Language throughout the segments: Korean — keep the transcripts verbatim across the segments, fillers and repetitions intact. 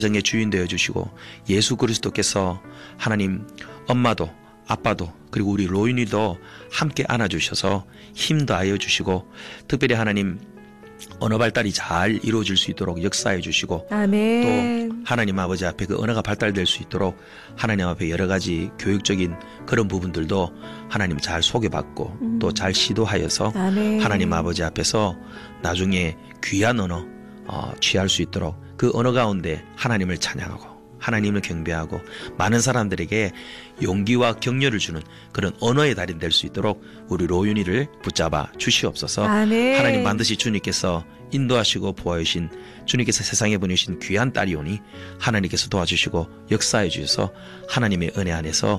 가정의 주인 되어주시고 예수 그리스도께서 하나님 엄마도 아빠도 그리고 우리 로윤이도 함께 안아주셔서 힘도 하여 주시고 특별히 하나님 언어 발달이 잘 이루어질 수 있도록 역사해 주시고 아멘. 또 하나님 아버지 앞에 그 언어가 발달될 수 있도록 하나님 앞에 여러 가지 교육적인 그런 부분들도 하나님 잘 소개받고 음. 또 잘 시도하여서 아멘. 하나님 아버지 앞에서 나중에 귀한 언어 어, 취할 수 있도록 그 언어 가운데 하나님을 찬양하고 하나님을 경배하고 많은 사람들에게 용기와 격려를 주는 그런 언어의 달인 될 수 있도록 우리 로윤이를 붙잡아 주시옵소서. 아멘. 하나님 반드시 주님께서 인도하시고 보호하신 주님께서 세상에 보내신 귀한 딸이오니 하나님께서 도와주시고 역사해 주셔서 하나님의 은혜 안에서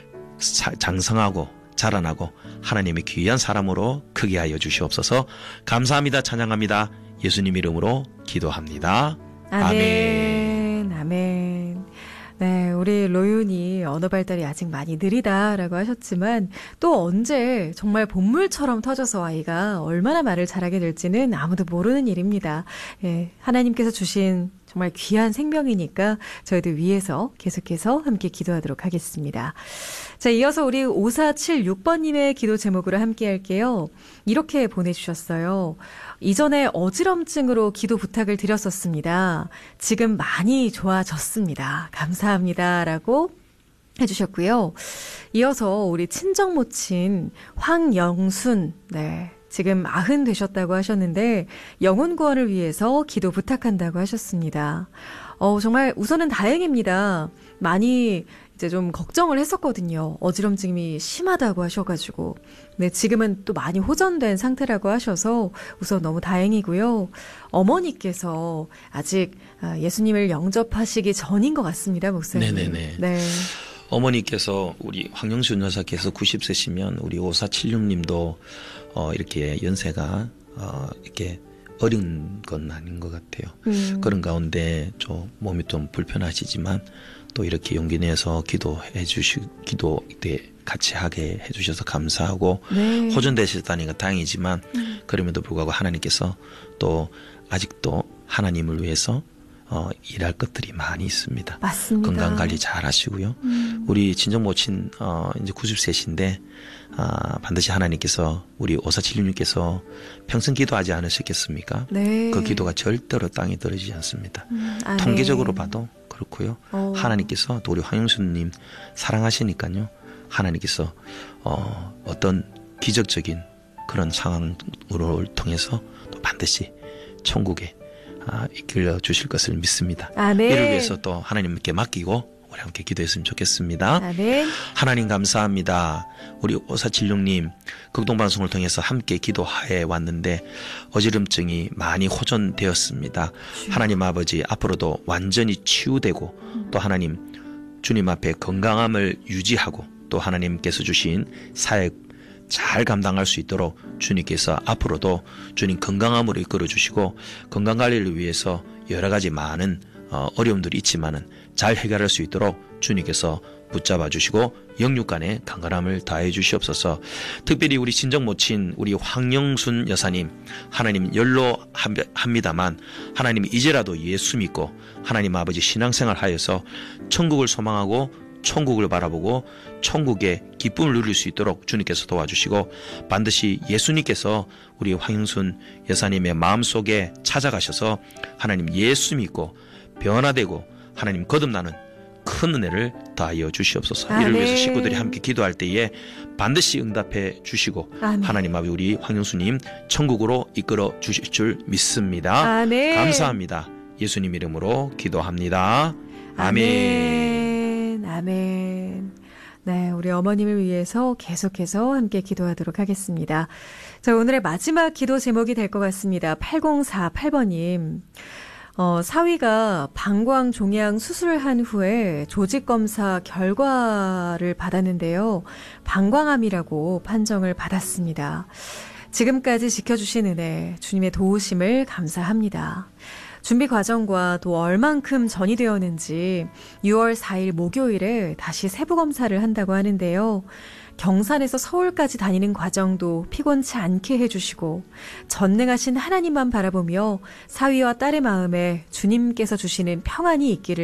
장성하고 자라나고 하나님의 귀한 사람으로 크게 하여 주시옵소서. 감사합니다. 찬양합니다. 예수님 이름으로 기도합니다. 아멘. 아멘. 네, 우리 로윤이 언어 발달이 아직 많이 느리다라고 하셨지만 또 언제 정말 본물처럼 터져서 아이가 얼마나 말을 잘하게 될지는 아무도 모르는 일입니다. 예, 하나님께서 주신 정말 귀한 생명이니까 저희도 위에서 계속해서 함께 기도하도록 하겠습니다. 자, 이어서 우리 오사칠육 번님의 기도 제목으로 함께 할게요. 이렇게 보내주셨어요. 이전에 어지럼증으로 기도 부탁을 드렸었습니다. 지금 많이 좋아졌습니다. 감사합니다. 라고 해주셨고요. 이어서 우리 친정모친 황영순, 네. 지금 아흔 되셨다고 하셨는데 영혼 구원을 위해서 기도 부탁한다고 하셨습니다. 어, 정말 우선은 다행입니다. 많이 이제 좀 걱정을 했었거든요. 어지럼증이 심하다고 하셔가지고. 네, 지금은 또 많이 호전된 상태라고 하셔서 우선 너무 다행이고요. 어머니께서 아직 예수님을 영접하시기 전인 것 같습니다, 목사님. 네네네. 네. 어머니께서 우리 황영순 여사께서 구십 세시면 우리 오사칠육 님도 어, 이렇게 연세가 어, 이렇게 어린 건 아닌 것 같아요. 음. 그런 가운데 좀 몸이 좀 불편하시지만 또 이렇게 용기 내서 기도해 주시, 기도 때 같이 하게 해주셔서 감사하고 네. 호전되셨다니까 다행이지만 음. 그럼에도 불구하고 하나님께서 또 아직도 하나님을 위해서 어, 일할 것들이 많이 있습니다. 맞습니다. 건강 관리 잘 하시고요. 음. 우리 친정 모친 어, 이제 구십 세신데 아, 반드시 하나님께서 우리 오사칠육 님께서 평생 기도하지 않으셨겠습니까? 네. 그 기도가 절대로 땅에 떨어지지 않습니다. 음, 아, 통계적으로 네. 봐도 그렇고요. 오. 하나님께서 또 우리 황영수님 사랑하시니까요. 하나님께서 어, 어떤 기적적인 그런 상황을 통해서 또 반드시 천국에 아, 이끌어 주실 것을 믿습니다. 아, 네. 이를 위해서 또 하나님께 맡기고 우리 함께 기도했으면 좋겠습니다. 아, 네. 하나님 감사합니다. 우리 오사칠육 님 극동방송을 통해서 함께 기도해 왔는데 어지럼증이 많이 호전되었습니다. 주여. 하나님 아버지 앞으로도 완전히 치유되고 음. 또 하나님 주님 앞에 건강함을 유지하고 또 하나님께서 주신 사역 잘 감당할 수 있도록 주님께서 앞으로도 주님 건강함으로 이끌어 주시고 건강관리를 위해서 여러 가지 많은 어, 어려움들이 있지만은 잘 해결할 수 있도록 주님께서 붙잡아 주시고 영육간에 강건함을 다해 주시옵소서. 특별히 우리 친정 모친 우리 황영순 여사님 하나님 연로합니다만 하나님 이제라도 예수 믿고 하나님 아버지 신앙생활 하여서 천국을 소망하고 천국을 바라보고 천국의 기쁨을 누릴 수 있도록 주님께서 도와주시고 반드시 예수님께서 우리 황영순 여사님의 마음속에 찾아가셔서 하나님 예수 믿고 변화되고 하나님 거듭나는 큰 은혜를 더하여 주시옵소서. 아멘. 이를 위해서 식구들이 함께 기도할 때에 반드시 응답해 주시고 아멘. 하나님 아버지 우리 황영수님 천국으로 이끌어 주실 줄 믿습니다. 아멘. 감사합니다. 예수님 이름으로 기도합니다. 아멘. 아멘. 아멘. 네, 우리 어머님을 위해서 계속해서 함께 기도하도록 하겠습니다. 자, 오늘의 마지막 기도 제목이 될 것 같습니다. 팔공사팔 번님. 어, 사위가 방광 종양 수술한 후에 조직검사 결과를 받았는데요. 방광암이라고 판정을 받았습니다. 지금까지 지켜주신 은혜, 주님의 도우심을 감사합니다. 준비 과정과 또 얼만큼 전이 되었는지 유월 사일 목요일에 다시 세부 검사를 한다고 하는데요. 경산에서 서울까지 다니는 과정도 피곤치 않게 해주시고 전능하신 하나님만 바라보며 사위와 딸의 마음에 주님께서 주시는 평안이 있기를